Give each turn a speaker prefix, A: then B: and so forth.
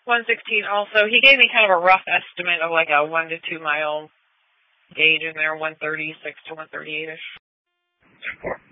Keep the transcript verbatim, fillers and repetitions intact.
A: one sixteen also. He gave me kind of a rough estimate of like a one to two mile gauge in there, one thirty-six to one thirty-eight-ish.